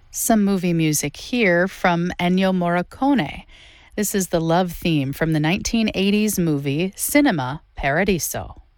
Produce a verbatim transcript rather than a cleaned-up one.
Some movie music here from Ennio Morricone. This is the love theme from the nineteen eighties movie Cinema Paradiso.